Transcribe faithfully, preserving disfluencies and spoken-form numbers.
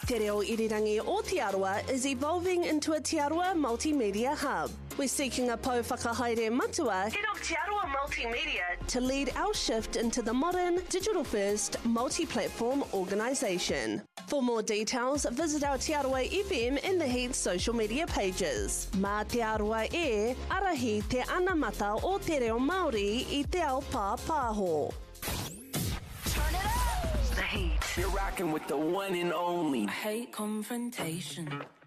Te reo irirangi o Te Arawa is evolving into a Te Arawa multimedia hub. We're seeking a pou whakahaere matua, head of Te Arawa Multimedia, to lead our shift into the modern, digital-first, multi-platform organisation. For more details, visit our Te Arawa F M and the Heat social media pages. Mā Te Arawa e, arahi te anamata o te reo Māori i te ao pā pāho. Turn it up! The Heat. You're rocking with the one and only. I hate confrontation.